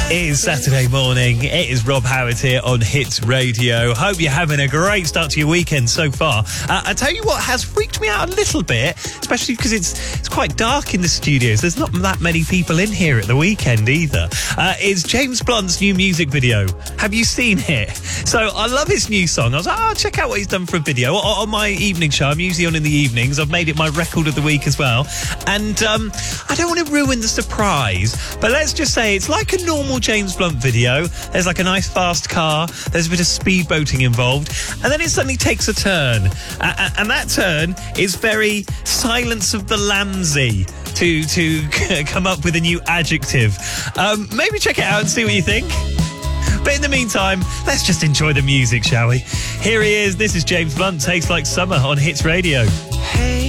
It is Saturday morning. It is Rob Howard here on Hits Radio. Hope you're having a great start to your weekend so far. I tell you what has freaked me out a little bit, especially because it's quite dark in the studios. There's not that many people in here at the weekend either. Is James Blunt's new music video. Have you seen it? So I love his new song. I was like, check out what he's done for a video. On my evening show, I'm usually on in the evenings. I've made it my record of the week as well. And I don't want to ruin the surprise, but let's just say it's like a normal James Blunt video. There's like a nice fast car, there's a bit of speedboating involved, and then it suddenly takes a turn. And that turn is very Silence of the Lambsy, to come up with a new adjective. Maybe check it out and see what you think. But in the meantime, let's just enjoy the music, shall we? Here he is. This is James Blunt, Tastes Like Summer on Hits Radio. Hey.